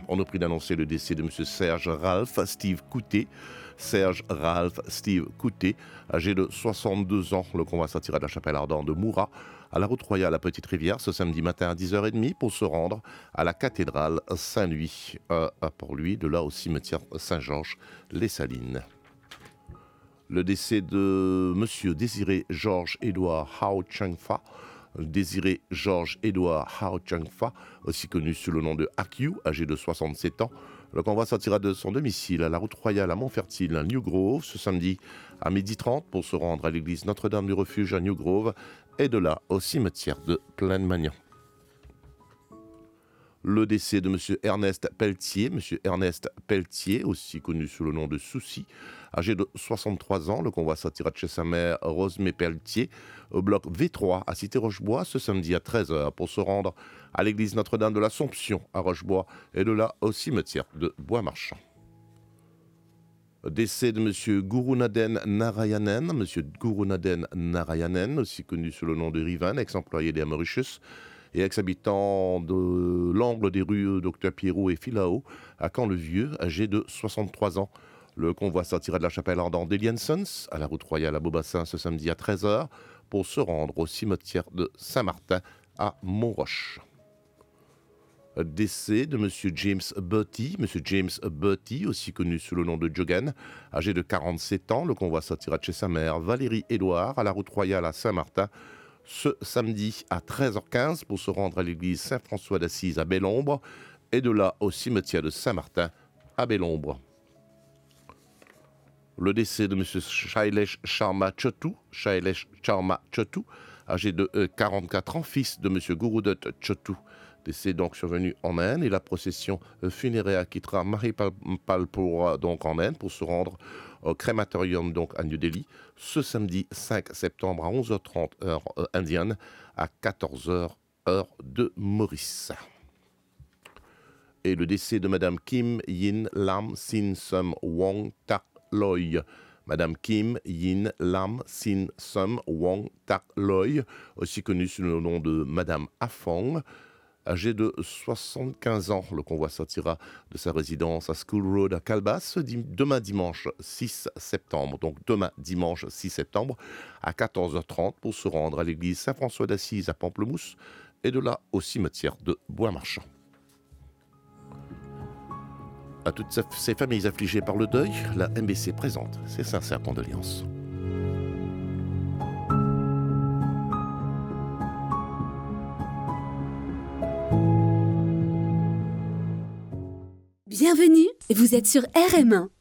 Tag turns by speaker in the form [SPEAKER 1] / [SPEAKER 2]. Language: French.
[SPEAKER 1] On nous prie d'annoncer le décès de M. Serge Ralph Steve Coutet. Serge Ralph Steve Coutet, âgé de 62 ans. Le convoi sortira de la chapelle ardente de Moura à la route royale à Petite-Rivière ce samedi matin à 10h30 pour se rendre à la cathédrale Saint-Louis. Pour lui, de là au cimetière Saint-Georges-les-Salines. Le décès de M. Désiré Georges-Édouard Hao Cheng-Fa. Désiré Georges-Édouard Hao Cheng-Fa, aussi connu sous le nom de Akyu, âgé de 67 ans. Le convoi sortira de son domicile à la route royale à Montfertil, à New Grove, ce samedi à 12h30 pour se rendre à l'église Notre-Dame du Refuge à New Grove et de là au cimetière de Plaine-Magnan. Le décès de M. Ernest Pelletier, aussi connu sous le nom de Souci, âgé de 63 ans. Le convoi sortira de chez sa mère, Rosemée Pelletier, au bloc V3 à Cité-Rochebois, ce samedi à 13h pour se rendre à l'église Notre-Dame de l'Assomption à Rochebois et de là au cimetière de Bois-Marchand. Décès de M. Gurunaden Narayanen, aussi connu sous le nom de Rivan, ex-employé des Mauritius et ex-habitant de l'angle des rues Dr Pierrot et Filao à Caen-le-Vieux, âgé de 63 ans. Le convoi sortira de la chapelle ardente d'Eliansons à la route royale à Beaubassin ce samedi à 13h pour se rendre au cimetière de Saint-Martin à Montroche. Décès de M. James Bertie, aussi connu sous le nom de Jogan, âgé de 47 ans. Le convoi sortira de chez sa mère, Valérie Édouard, à la route royale à Saint-Martin, ce samedi à 13h15 pour se rendre à l'église Saint-François d'Assise à Bellombre et de là au cimetière de Saint-Martin à Bellombre. Le décès de M. Shailesh Sharma Chotu, âgé de 44 ans, fils de M. Gurudot Chotu. Décès donc survenu en Inde et la procession funéraire quittera Mahipalpur donc en Inde pour se rendre au crématorium donc à New Delhi ce samedi 5 septembre à 11h30 heure indienne à 14h heure de Maurice. Et le décès de Madame Kim Yin Lam Sin Sum Wong Tak Loy. Madame Kim Yin Lam Sin Sum Wong Tak Loy, aussi connue sous le nom de Madame Afong, âgée de 75 ans. Le convoi sortira de sa résidence à School Road à Calbas demain dimanche 6 septembre. Donc demain dimanche 6 septembre à 14h30 pour se rendre à l'église Saint-François d'Assise à Pamplemousse et de là au cimetière de Bois-Marchand. À toutes ces familles affligées par le deuil, la MBC présente ses sincères condoléances.
[SPEAKER 2] Bienvenue, vous êtes sur RM1.